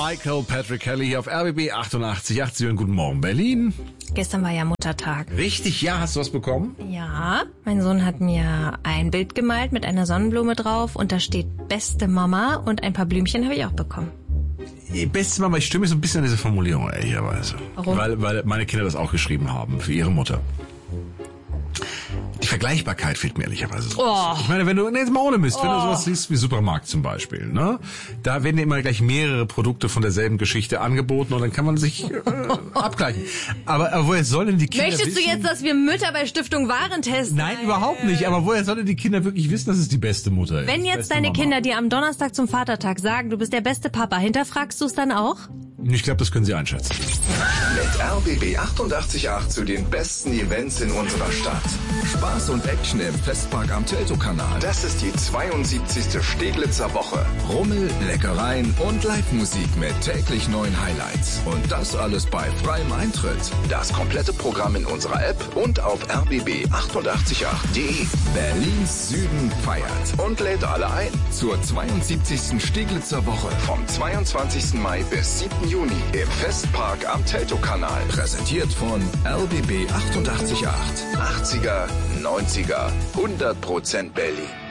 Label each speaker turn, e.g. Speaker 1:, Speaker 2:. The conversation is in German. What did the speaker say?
Speaker 1: Michael Patrick Kelly hier auf RBB 88.8. Guten Morgen, Berlin.
Speaker 2: Gestern war ja Muttertag.
Speaker 1: Richtig, ja, hast du was bekommen?
Speaker 2: Ja, mein Sohn hat mir ein Bild gemalt mit einer Sonnenblume drauf und da steht beste Mama und ein paar Blümchen habe ich auch bekommen.
Speaker 1: Beste Mama, ich stimme mir so ein bisschen an diese Formulierung, ehrlicherweise.
Speaker 2: Warum?
Speaker 1: Weil meine Kinder das auch geschrieben haben für ihre Mutter. Die Vergleichbarkeit fehlt mir ehrlicherweise so.
Speaker 2: Oh.
Speaker 1: Ich meine, wenn du, jetzt mal ohne Mist, wenn du sowas siehst wie Supermarkt zum Beispiel, ne? Da werden dir immer gleich mehrere Produkte von derselben Geschichte angeboten und dann kann man sich abgleichen. Aber woher sollen denn die Kinder
Speaker 2: Möchtest du jetzt, dass wir Mütter bei Stiftung Warentest?
Speaker 1: Nein, überhaupt nicht. Aber woher sollen denn die Kinder wirklich wissen, dass es die beste Mutter ist?
Speaker 2: Wenn jetzt deine Kinder dir am Donnerstag zum Vatertag sagen, du bist der beste Papa, hinterfragst du es dann auch?
Speaker 1: Ich glaube, das können sie einschätzen.
Speaker 3: Mit RBB 88.8 zu den besten Events in unserer Stadt. Spaß und Action im Festpark am Teltow-Kanal. Das ist die 72. Steglitzer Woche. Rummel, Leckereien und Live-Musik mit täglich neuen Highlights. Und das alles bei freiem Eintritt. Das komplette Programm in unserer App und auf rbb888.de. Berlins Süden feiert und lädt alle ein zur 72. Steglitzer Woche vom 22. Mai bis 7. Juni im Festpark am Teltow-Kanal. Präsentiert von RBB 88.8. 80er, 90er, 100% Berlin.